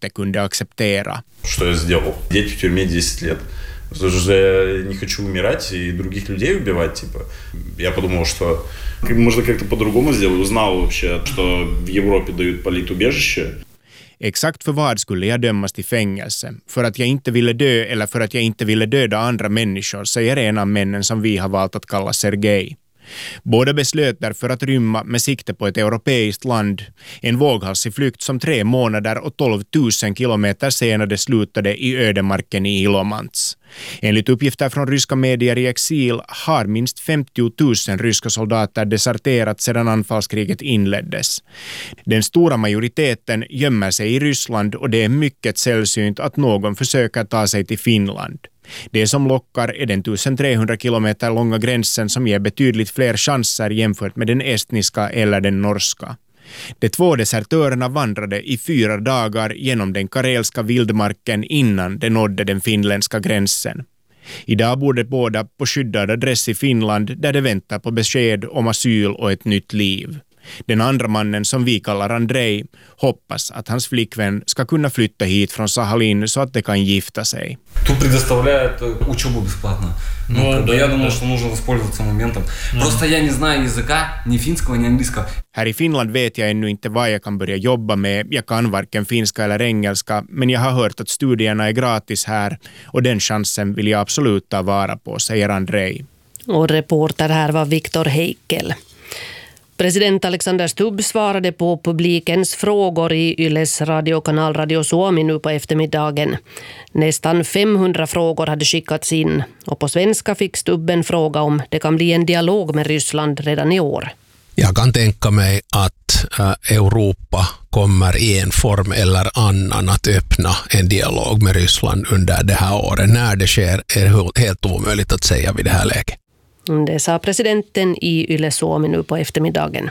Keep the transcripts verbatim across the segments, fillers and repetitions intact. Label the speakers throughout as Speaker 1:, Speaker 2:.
Speaker 1: inte kunde acceptera.
Speaker 2: Что я сделал? Сидеть в тюрьме десять лет. Потому что я не хочу умирать и других людей убивать, типа. Я подумал, что можно как-то по-другому сделать. Узнал вообще, что в Европе дают политубежище.
Speaker 1: Exakt för vad skulle jag dömas till fängelse? För att jag inte ville dö eller för att jag inte ville döda andra människor, säger en av männen som vi har valt att kalla Sergej. Båda beslöt därför att rymma med sikte på ett europeiskt land. En våghalsig flykt som tre månader och tolv tusen kilometer senare slutade i ödemarken i Ilomantz. Enligt uppgifter från ryska medier i exil har minst femtio tusen ryska soldater deserterat sedan anfallskriget inleddes. Den stora majoriteten gömmer sig i Ryssland och det är mycket sällsynt att någon försöker ta sig till Finland. Det som lockar är den tusentrehundra kilometer långa gränsen som ger betydligt fler chanser jämfört med den estniska eller den norska. De två desertörerna vandrade i fyra dagar genom den karelska vildmarken innan de nådde den finländska gränsen. Idag bor de båda på skyddad adress i Finland där de väntar på besked om asyl och ett nytt liv. Den andra mannen, som vi kallar Andrei, hoppas att hans flickvän ska kunna flytta hit från Sahalin så att de kan gifta sig.
Speaker 3: Тут предоставляют учебу бесплатно. Ну, ну, как бы я думал, что нужно воспользоваться моментом. Просто я не знаю языка, ни финского, ни английского.
Speaker 1: Här i Finland vet jag ännu inte vad jag kan börja jobba med. Jag kan varken finska eller engelska, men jag har hört att studierna är gratis här och den chansen vill jag absolut ta vara på, säger Andrei.
Speaker 4: Och reporter här var Viktor Heikel. President Alexander Stubb svarade på publikens frågor i Yles radiokanal Radio Suomi nu på eftermiddagen. Nästan femhundra frågor hade skickats in och på svenska fick Stubb en fråga om det kan bli en dialog med Ryssland redan i år.
Speaker 5: Jag kan tänka mig att äh, Europa kommer i en form eller annan att öppna en dialog med Ryssland under det här året. När det sker är helt omöjligt att säga vid det här läget.
Speaker 4: Det sa presidenten i Yle Suomi nu på eftermiddagen.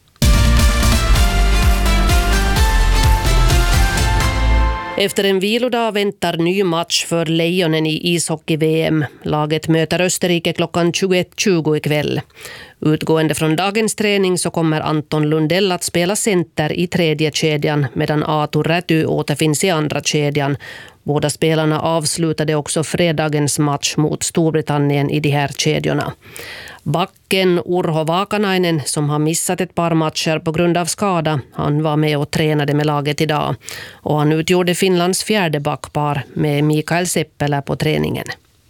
Speaker 4: Efter en vilodag väntar ny match för Lejonen i ishockey-V M. Laget möter Österrike klockan tjugoett tjugo ikväll. Utgående från dagens träning så kommer Anton Lundell att spela center i tredje kedjan medan Aatu Räty återfinns i andra kedjan. Båda spelarna avslutade också fredagens match mot Storbritannien i de här kedjorna. Backen Urho Vakanainen, som har missat ett par matcher på grund av skada, han var med och tränade med laget idag. Och han utgjorde Finlands fjärde backpar med Mikael Seppälä på träningen.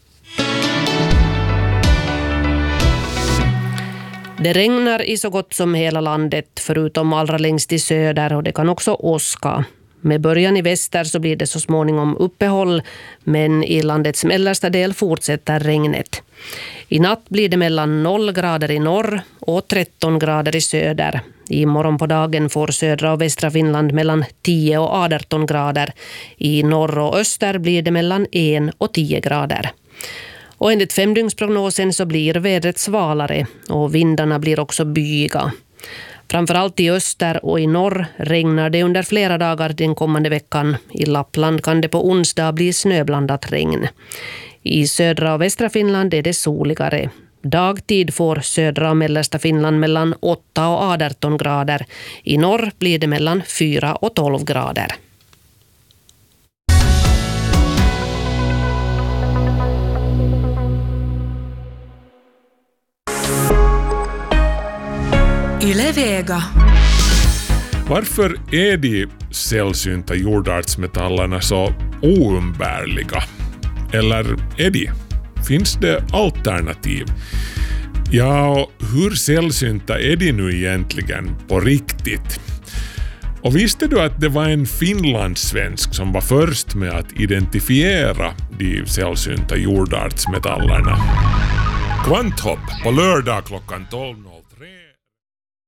Speaker 4: Det regnar i så gott som hela landet förutom allra längst i söder och det kan också åska. Med början i väster så blir det så småningom uppehåll, men i landets mellersta del fortsätter regnet. I natt blir det mellan noll grader i norr och tretton grader i söder. I morgon på dagen får södra och västra Finland mellan tio och arton grader. I norr och öster blir det mellan en och tio grader. Och enligt femdygnsprognosen så blir vädret svalare och vindarna blir också byiga. Framförallt i öster och i norr regnar det under flera dagar den kommande veckan. I Lappland kan det på onsdag bli snöblandat regn. I södra och västra Finland är det soligare. Dagtid får södra och mellersta Finland mellan åtta och arton grader. I norr blir det mellan fyra och tolv grader.
Speaker 6: Yle Vega.
Speaker 7: Varför är de sällsynta jordartsmetallerna så oumbärliga? Eller är de? Finns det alternativ? Ja, och hur sällsynta är de nu egentligen på riktigt? Och visste du att det var en finlandssvensk som var först med att identifiera de sällsynta jordartsmetallerna? Kvanthopp på lördag klockan tolv noll noll.